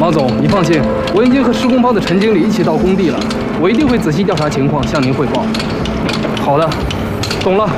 王总，你放心，我已经和施工方的陈经理一起到工地了，我一定会仔细调查情况，向您汇报。好的，懂了。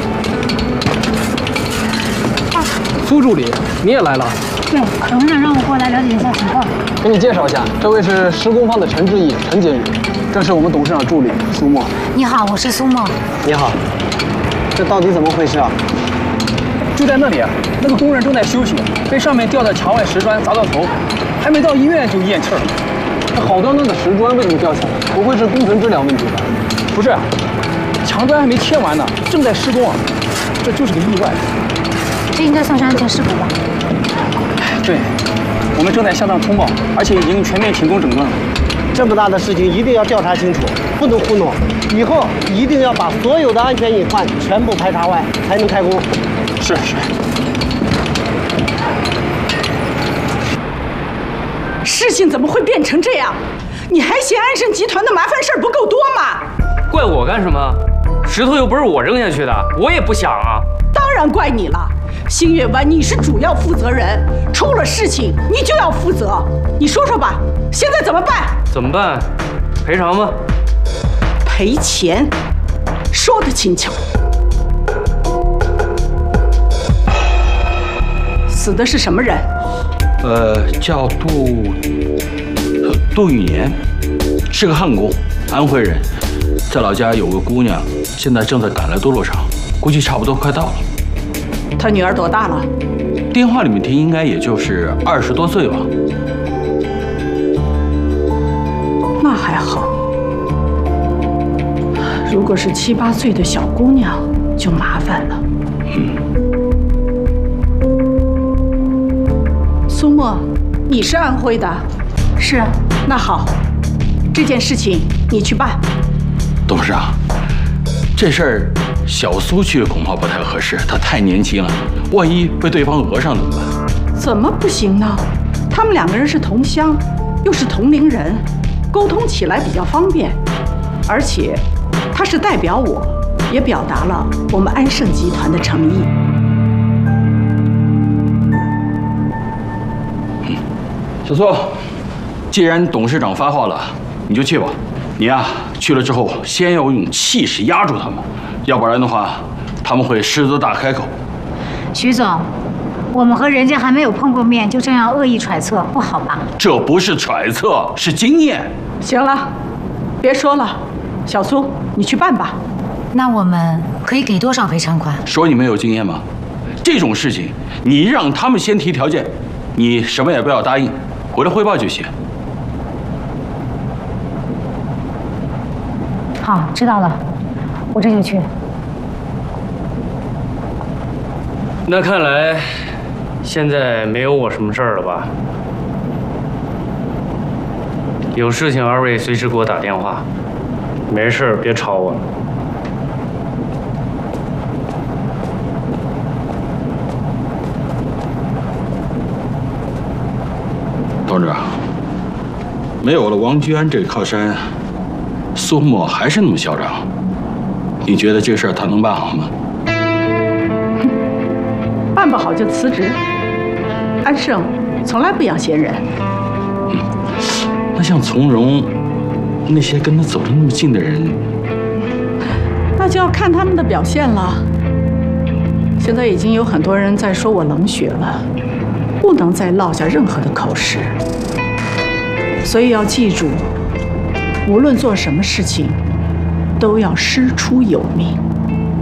苏助理，你也来了？ 对，董事长让我过来了解一下情况。 给你介绍一下，这位是施工方的陈志毅，陈经理，这是我们董事长助理苏沫。 你好，我是苏沫。 你好，这到底怎么回事啊？ 就在那里，那个工人正在休息，被上面吊的墙外石砖砸到头，还没到医院就咽气儿了。 这好端端的石砖为什么掉下来？不会是工程质量问题吧？ 不是，墙砖还没贴完呢，正在施工啊，这就是个意外。 这应该算是安全事故吧？ 对，我们正在向上通报，而且已经全面停工整顿了。 这么大的事情一定要调查清楚，不能糊弄。以后一定要把所有的安全隐患全部排查外，才能开工。 是。 事情怎么会变成这样？你还嫌安盛集团的麻烦事儿不够多吗？ 怪我干什么？石头又不是我扔下去的，我也不想啊。 当然怪你了。星月湾你是主要负责人，出了事情你就要负责。你说说吧，现在怎么办？ 怎么办？赔偿吗？ 赔钱，说得轻巧。死的是什么人？ 叫杜玉年，是个焊工，安徽人，在老家有个姑娘，现在正在赶来多路上，估计差不多快到了。 他女儿多大了？ 电话里面听应该也就是20多岁吧。 那还好，如果是7、8岁的小姑娘就麻烦了。苏沫，你是安徽的？ 是。 那好，这件事情你去办。 董事长，这事儿小苏去恐怕不太合适，她太年轻了，万一被对方讹上怎么办？ 怎么不行呢？他们2个人是同乡，又是同龄人，沟通起来比较方便。而且，他是代表我，也表达了我们安盛集团的诚意。 小苏，既然董事长发话了，你就去吧。你呀，去了之后，先要用气势压住他们，要不然的话，他们会狮子大开口。 徐总，我们和人家还没有碰过面，就这样恶意揣测，不好吧？ 这不是揣测，是经验。 行了，别说了，小苏，你去办吧。 那我们可以给多少赔偿款？ 说你没有经验吗？这种事情，你让他们先提条件，你什么也不要答应，回来汇报就行。 好，知道了，我这就去。 那看来，现在没有我什么事儿了吧？有事情2位随时给我打电话，没事别吵我。 董事长，没有了王居安这个靠山，苏沫还是那么嚣张，你觉得这事儿他能办好吗？ 办不好就辞职。安盛从来不养闲人。 那像从容那些跟他走得那么近的人， 那就要看他们的表现了。现在已经有很多人在说我冷血了，不能再落下任何的口实。所以要记住，无论做什么事情，都要师出有名。